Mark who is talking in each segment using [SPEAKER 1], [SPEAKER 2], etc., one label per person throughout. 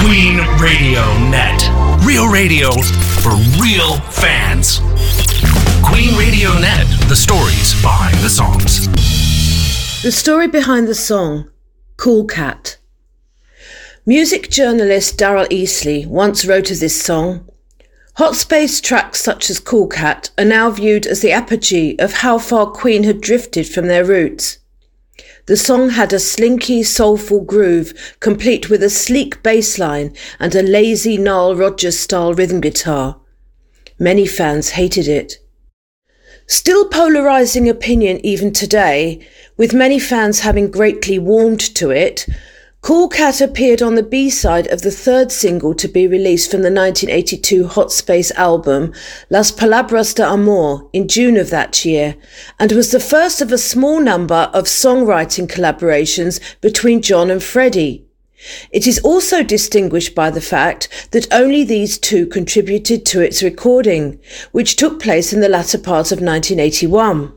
[SPEAKER 1] Queen Radio Net. Real radio for real fans. Queen Radio Net. The stories behind the songs.
[SPEAKER 2] The story behind the song, Cool Cat. Music journalist Darrell Easley once wrote of this song, "Hot space tracks such as Cool Cat are now viewed as the apogee of how far Queen had drifted from their roots. The song had a slinky, soulful groove, complete with a sleek bass line and a lazy Nile Rodgers-style rhythm guitar. Many fans hated it. Still polarising opinion even today, with many fans having greatly warmed to it, Cool Cat appeared on the B-side of the third single to be released from the 1982 Hot Space album, Las Palabras de Amor, in June of that year, and was the first of a small number of songwriting collaborations between John and Freddie. It is also distinguished by the fact that only these two contributed to its recording, which took place in the latter part of 1981.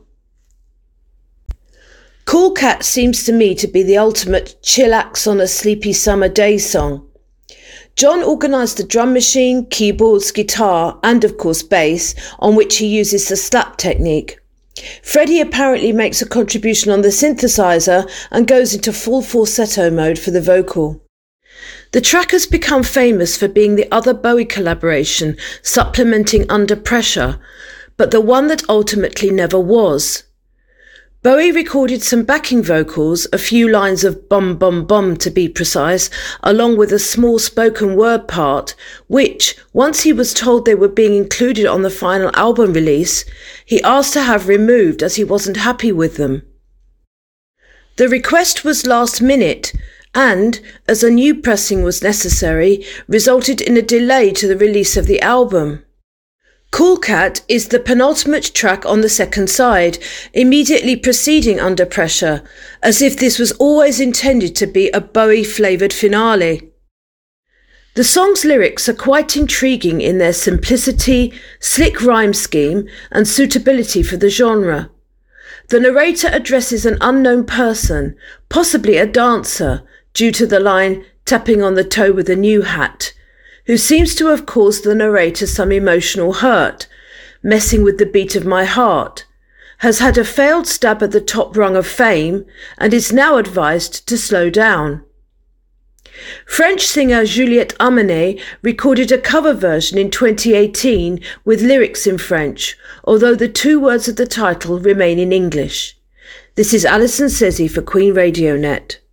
[SPEAKER 2] Cool Cat seems to me to be the ultimate chillax on a sleepy summer day song. John organised the drum machine, keyboards, guitar and of course bass, on which he uses the slap technique. Freddie apparently makes a contribution on the synthesizer and goes into full falsetto mode for the vocal. The track has become famous for being the other Bowie collaboration supplementing Under Pressure, but the one that ultimately never was. Bowie recorded some backing vocals, a few lines of bum bum bum to be precise, along with a small spoken word part, which, once he was told they were being included on the final album release, he asked to have removed as he wasn't happy with them. The request was last minute and, as a new pressing was necessary, resulted in a delay to the release of the album. Cool Cat is the penultimate track on the second side, immediately preceding Under Pressure, as if this was always intended to be a Bowie-flavoured finale. The song's lyrics are quite intriguing in their simplicity, slick rhyme scheme and suitability for the genre. The narrator addresses an unknown person, possibly a dancer, due to the line, "tapping on the toe with a new hat," who seems to have caused the narrator some emotional hurt, messing with the beat of my heart, has had a failed stab at the top rung of fame, and is now advised to slow down. French singer Juliette Armanet recorded a cover version in 2018 with lyrics in French, although the two words of the title remain in English. This is Alison Sezzi for Queen Radio Net.